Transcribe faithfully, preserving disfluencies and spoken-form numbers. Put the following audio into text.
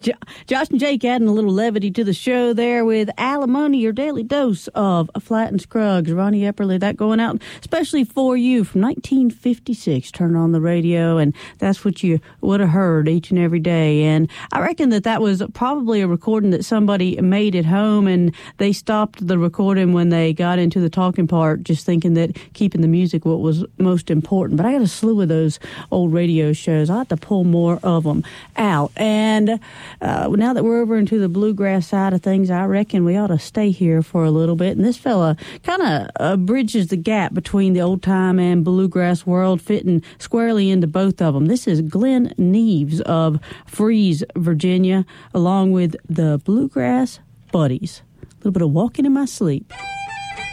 Jo- Josh and Jake adding a little levity to the show there with Alimony, your daily dose of Flatt and Scruggs. Ronnie Epperly, that going out especially for you from nineteen fifty-six. Turn on the radio, and that's what you would have heard each and every day. And I reckon that that was probably a recording that somebody made at home, and they stopped the recording when they got into the talking part, just thinking that keeping the music what was most important. But I got a slew of those old radio shows. I'll have to pull more of them out. And uh, now that we're over into the bluegrass side of things, I reckon we ought to stay here for a little bit. And this fella kind of uh, bridges the gap between the old time and bluegrass world, fitting squarely into both of them. This is Glenn Neves of Freeze, Virginia, along with the Bluegrass Buddies. A little bit of Walking in My Sleep.